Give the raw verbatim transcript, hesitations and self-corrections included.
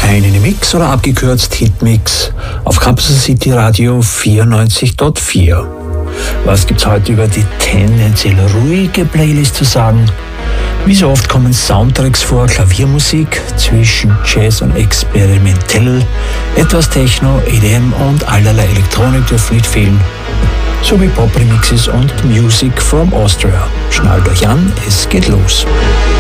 Einen Mix oder abgekürzt Hitmix auf Campus City Radio vierundneunzig Komma vier. Was gibt's heute über die tendenziell ruhige Playlist zu sagen? Wie so oft kommen Soundtracks vor, Klaviermusik zwischen Jazz und Experimentell, etwas Techno, E D M und allerlei Elektronik dürfen nicht fehlen, sowie Pop-Remixes und Music from Austria. Schnallt euch an, es geht los.